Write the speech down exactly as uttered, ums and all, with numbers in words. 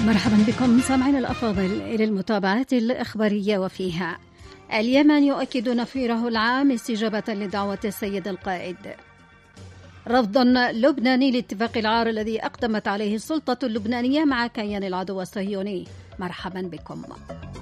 مرحبا بكم سامعين الأفاضل إلى المتابعات الإخبارية. وفيها: اليمن يؤكد نفيره العام استجابة لدعوة السيد القائد. رفض لبناني لاتفاق العار الذي أقدمت عليه السلطة اللبنانية مع كيان العدو الصهيوني. مرحبا بكم.